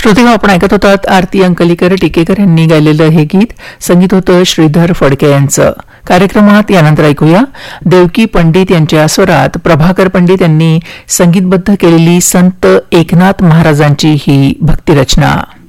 श्रोतेहो, आपण ऐकत होतात आरती अंकलीकर टिकेकर यांनी गायलेलं हे गीत. संगीत होतं श्रीधर फडके यांचं. कार्यक्रमात यानंतर ऐकूया देवकी पंडित यांच्या स्वरात प्रभाकर पंडित यांनी संगीतबद्ध केलेली संत एकनाथ महाराजांची ही भक्तिरचना.